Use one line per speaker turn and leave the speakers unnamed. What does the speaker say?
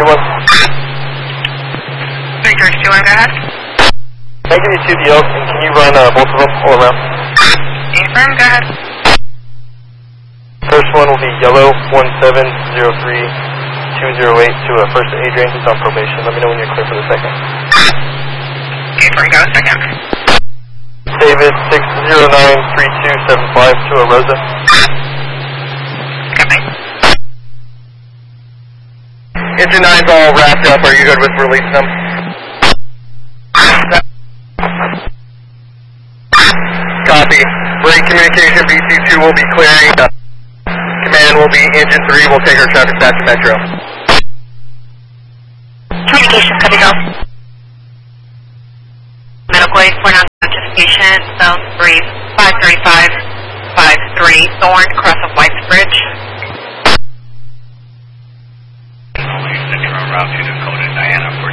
Anyone?
Victor 2-1, go ahead.
Can I give you 2 DLs, and can you run both of them all around?
Affirm, go ahead.
First one will be yellow 1703-208 to First Adrian, who's on probation. Let me know when you're clear for the second.
Affirm, go second.
David 609-3275 to Rosa.
Copy.
Engine 9's all wrapped up. Are you good with releasing them? Copy. Brake communication, VC2 will be clearing. Command will be Engine 3. We'll take our traffic back to Metro.
Communication, copy, go. Medical aid for non-participation, zone 3, 535-53, Thorn, cross of White's Bridge.
Route to Dakota, Diana